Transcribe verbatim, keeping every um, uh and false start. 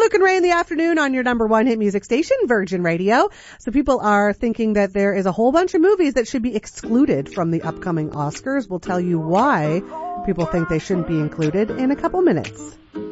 Brooke and Ray in the afternoon on your number one hit music station, Virgin Radio. So people are thinking that there is a whole bunch of movies that should be excluded from the upcoming Oscars. We'll tell you why people think they shouldn't be included in a couple minutes.